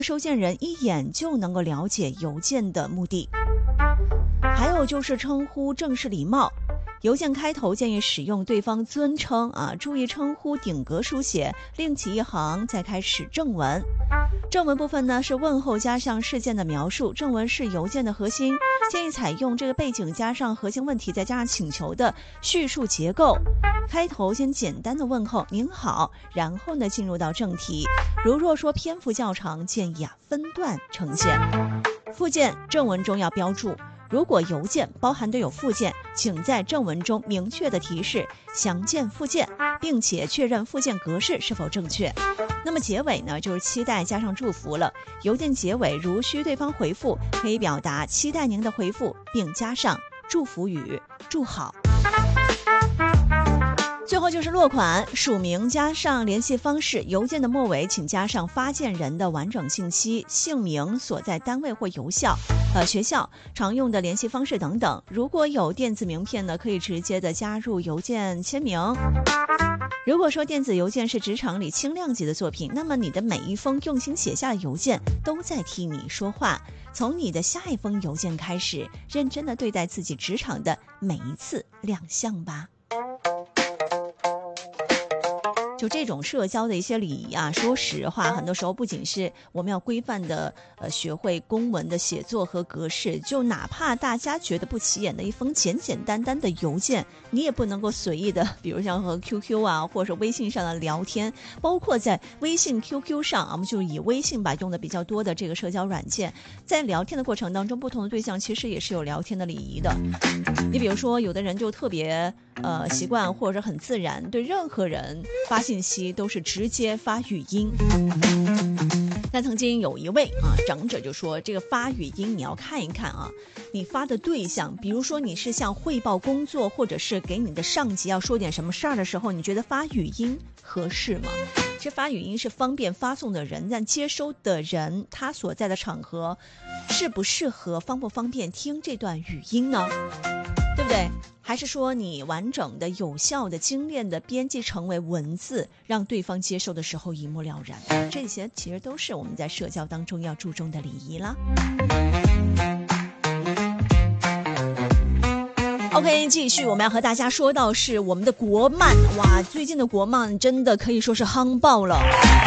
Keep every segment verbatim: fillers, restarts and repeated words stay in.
收件人一眼就能够了解邮件的目的。还有就是称呼正式礼貌，邮件开头建议使用对方尊称啊，注意称呼顶格书写，另起一行再开始正文。正文部分呢是问候加上事件的描述，正文是邮件的核心，建议采用这个背景加上核心问题再加上请求的叙述结构。开头先简单的问候您好，然后呢进入到正题。如若说篇幅较长，建议啊分段呈现。附件正文中要标注，如果邮件包含的有附件，请在正文中明确的提示详见附件，并且确认附件格式是否正确。那么结尾呢，就是期待加上祝福了。邮件结尾如需对方回复，可以表达期待您的回复，并加上祝福语祝好。最后就是落款，署名加上联系方式，邮件的末尾请加上发件人的完整信息、姓名、所在单位或邮校、呃学校、常用的联系方式等等。如果有电子名片呢，可以直接的加入邮件签名。如果说电子邮件是职场里轻量级的作品，那么你的每一封用心写下的邮件都在替你说话。从你的下一封邮件开始，认真的对待自己职场的每一次亮相吧。就这种社交的一些礼仪啊，说实话，很多时候不仅是我们要规范的呃学会公文的写作和格式，就哪怕大家觉得不起眼的一封简简单单的邮件，你也不能够随意的，比如像和 Q Q 啊，或者微信上的聊天，包括在微信 Q Q 上，我们就以微信吧用的比较多的这个社交软件，在聊天的过程当中，不同的对象其实也是有聊天的礼仪的。你比如说，有的人就特别呃习惯或者很自然，对任何人发信息都是直接发语音。那曾经有一位啊长者就说，这个发语音你要看一看啊，你发的对象，比如说你是像汇报工作，或者是给你的上级要说点什么事儿的时候，你觉得发语音合适吗？这发语音是方便发送的人，但接收的人他所在的场合适不适合，方不方便听这段语音呢？对不对？还是说你完整的、有效的、精炼的编辑成为文字，让对方接受的时候一目了然？这些其实都是我们在社交当中要注重的礼仪啦。OK， 继续我们要和大家说到是我们的国漫。哇，最近的国漫真的可以说是夯爆了。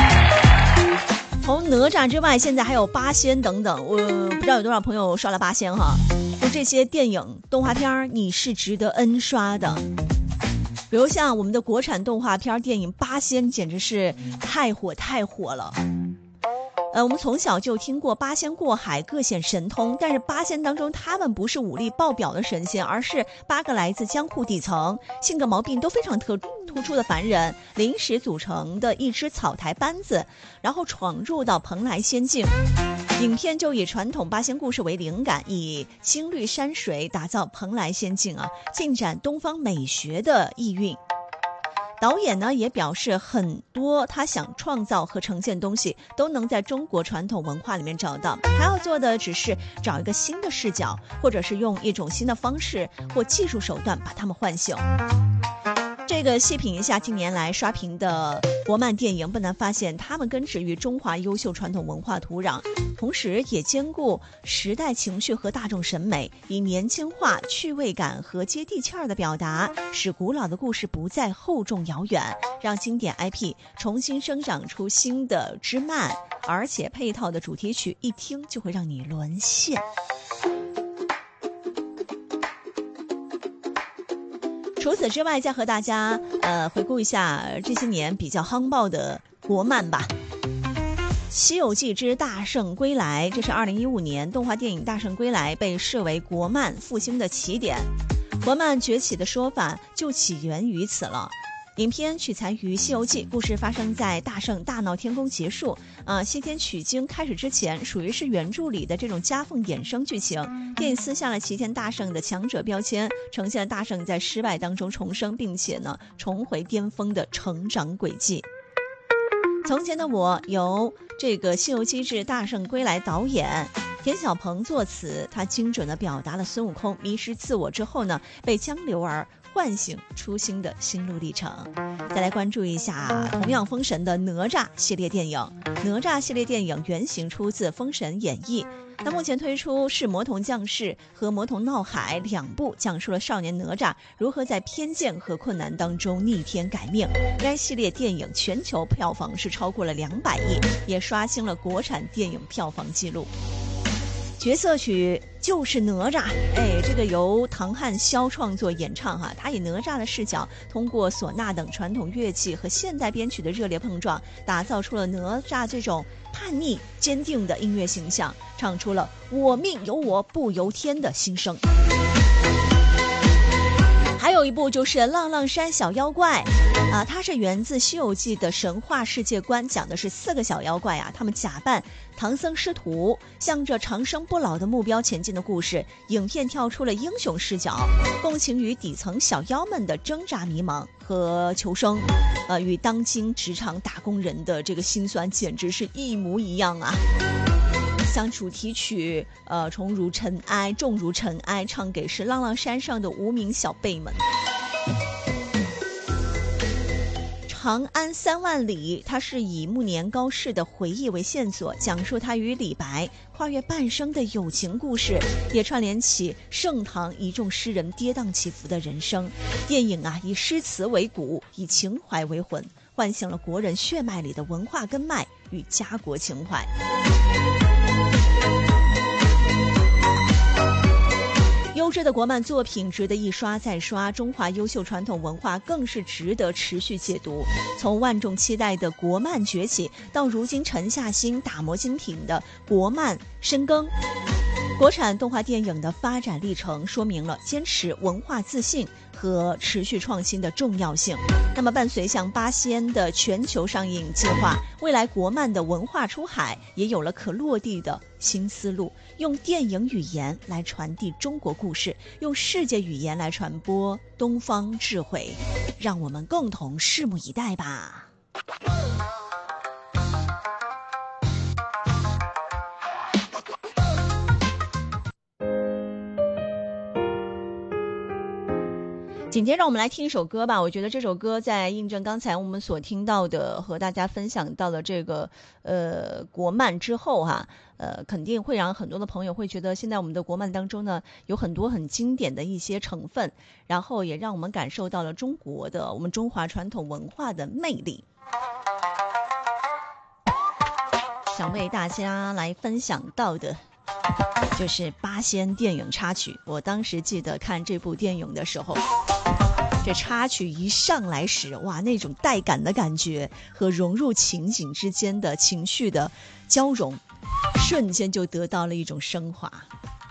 从哪吒之外，现在还有八仙等等，我不知道有多少朋友刷了八仙哈。就这些电影动画片，你是值得 N 刷的。比如像我们的国产动画片电影《八仙》，简直是太火太火了。呃，我们从小就听过八仙过海各显神通，但是八仙当中他们不是武力爆表的神仙，而是八个来自江户底层、性格毛病都非常特突出的凡人，临时组成的一支草台班子，然后闯入到蓬莱仙境。影片就以传统八仙故事为灵感，以青绿山水打造蓬莱仙境啊，进展东方美学的意蕴。导演呢也表示，很多他想创造和呈现东西都能在中国传统文化里面找到，他要做的只是找一个新的视角，或者是用一种新的方式或技术手段把它们唤醒。这个细品一下近年来刷屏的国漫电影，不难发现他们根植于中华优秀传统文化土壤，同时也兼顾时代情绪和大众审美，以年轻化、趣味感和接地气儿的表达，使古老的故事不再厚重遥远，让经典 I P 重新生长出新的枝蔓，而且配套的主题曲一听就会让你沦陷。除此之外，再和大家呃回顾一下这些年比较夯爆的国漫吧。西游记之大圣归来，这是二零一五年动画电影大圣归来被视为国漫复兴的起点。国漫崛起的说法就起源于此了。影片取材于《西游记》，故事发生在大圣大闹天宫结束，啊、呃，西天取经开始之前，属于是原著里的这种夹缝衍生剧情。电影撕下了齐天大圣的强者标签，呈现了大圣在失败当中重生，并且呢重回巅峰的成长轨迹。从前的我由这个《西游记之大圣归来》导演田小鹏作词，他精准地表达了孙悟空迷失自我之后呢，被江流儿唤醒初心的心路历程。再来关注一下同样封神的哪吒系列电影。哪吒系列电影原型出自《封神演义》，那目前推出是《魔童降世》和《魔童闹海》两部，讲述了少年哪吒如何在偏见和困难当中逆天改命。该系列电影全球票房是超过了两百亿，也刷新了国产电影票房纪录。角色曲就是哪吒，哎，这个由唐汉霄创作演唱哈，他以哪吒的视角，通过唢呐等传统乐器和现代编曲的热烈碰撞，打造出了哪吒这种叛逆坚定的音乐形象，唱出了我命由我不由天的心声。还有一部就是《浪浪山小妖怪》啊，它是源自《西游记》的神话世界观，讲的是四个小妖怪啊，他们假扮唐僧师徒，向着长生不老的目标前进的故事。影片跳出了英雄视角，共情于底层小妖们的挣扎迷茫和求生，呃，与当今职场打工人的这个辛酸简直是一模一样啊。像主题曲呃，重如尘埃重如尘埃，唱给是浪浪山上的无名小辈们。长安三万里，它是以暮年高士的回忆为线索，讲述他与李白跨越半生的友情故事，也串联起盛唐一众诗人跌宕起伏的人生。电影啊，以诗词为骨，以情怀为魂，唤醒了国人血脉里的文化根脉与家国情怀。优质的国漫作品值得一刷再刷，中华优秀传统文化更是值得持续解读。从万众期待的国漫崛起，到如今沉下心打磨精品的国漫深耕，国产动画电影的发展历程说明了坚持文化自信和持续创新的重要性。那么伴随像八仙的全球上映计划，未来国漫的文化出海也有了可落地的新思路，用电影语言来传递中国故事，用世界语言来传播东方智慧，让我们共同拭目以待吧。紧接着我们来听一首歌吧，我觉得这首歌在印证刚才我们所听到的和大家分享到的这个呃国漫之后哈，呃肯定会让很多的朋友会觉得现在我们的国漫当中呢有很多很经典的一些成分，然后也让我们感受到了中国的我们中华传统文化的魅力。想为大家来分享到的就是八仙电影插曲，我当时记得看这部电影的时候，这插曲一上来时，哇，那种带感的感觉和融入情景之间的情绪的交融，瞬间就得到了一种升华。